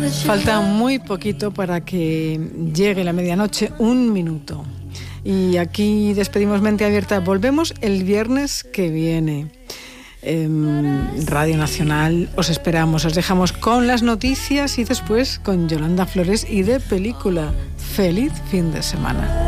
Falta muy poquito para que llegue la medianoche, 1 minuto. Y aquí despedimos Mente Abierta. Volvemos el viernes que viene. Radio Nacional, os esperamos. Os dejamos con las noticias y después con Yolanda Flores y de película. Feliz fin de semana.